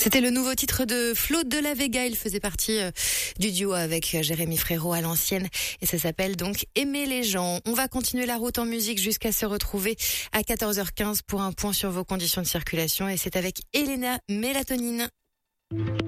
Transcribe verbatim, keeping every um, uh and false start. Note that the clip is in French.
C'était le nouveau titre de Flo de la Vega. Il faisait partie euh, du duo avec Jérémy Frérot à l'ancienne. Et ça s'appelle donc Aimer les gens. On va continuer la route en musique jusqu'à se retrouver à quatorze heures quinze pour un point sur vos conditions de circulation. Et c'est avec Elena Mélatonine.